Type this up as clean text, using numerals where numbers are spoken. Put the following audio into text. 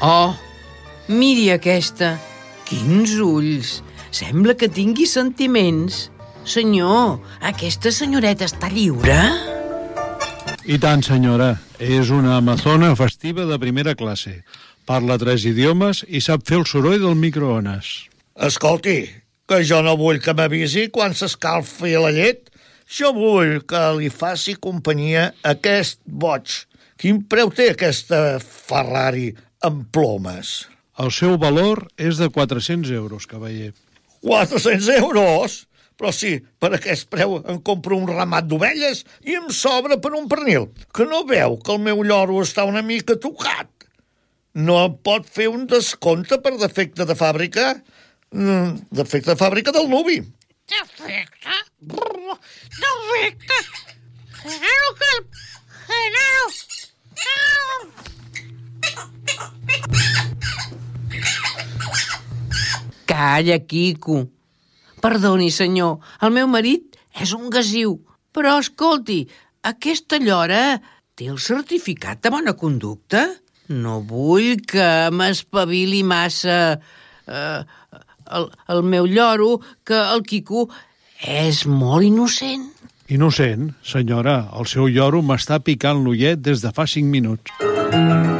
Oh, miri aquesta. Quins ulls! Sembla que tingui sentiments. Senyor, aquesta senyoreta està lliure? I tant, senyora. És una amazona festiva de primera classe. Parla 3 idiomes i sap fer el soroll del microones. Escolti, que jo no vull que m'avisi quan s'escalfi la llet. Jo vull que li faci companyia a aquest boig. Quin preu té aquesta Ferrari amb plomes? El seu valor és de 400 euros, cavaller. 400 euros? Però sí, per aquest preu em compro un ramat d'ovelles i em sobra per un pernil. Que no veu que el meu lloro està una mica tocat? No em pot fer un descompte per defecte de fàbrica? Defecte de fàbrica del nuvi. Defecte? Defecte? Genaro. Calla, Quico. Perdoni, senyor, el meu marit és un gasiu. Però, escolti, aquesta llora té el certificat de bona conducta? No vull que m'espavili massa el meu lloro, que el Quico és molt innocent. Innocent, senyora. El seu lloro m'està picant l'ullet des de fa 5 minuts.